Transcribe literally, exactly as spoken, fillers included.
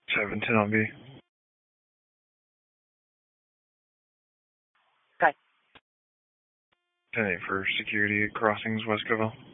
seven ten on B. Okay. ten eight for security at crossings, West Covell.